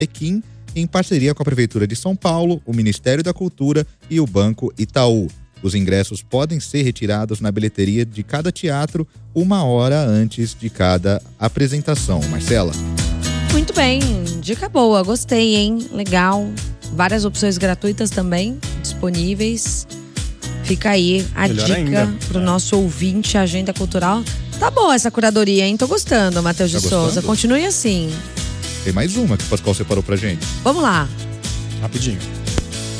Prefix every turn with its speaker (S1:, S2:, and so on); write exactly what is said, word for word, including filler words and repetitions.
S1: Tequim, em parceria com a Prefeitura de São Paulo, o Ministério da Cultura e o Banco Itaú. Os ingressos podem ser retirados na bilheteria de cada teatro uma hora antes de cada apresentação. Marcela.
S2: Muito bem, dica boa, gostei, hein? Legal. Várias opções gratuitas também disponíveis. Fica aí a
S3: Melhor
S2: dica
S3: ainda.
S2: pro
S3: É.
S2: nosso ouvinte, agenda cultural. Tá boa essa curadoria, hein? Tô gostando, Matheus de
S1: Tá
S2: Souza.
S1: gostando?
S2: Continue assim.
S1: Tem mais uma que o Pascoal separou pra gente.
S2: Vamos lá.
S3: Rapidinho.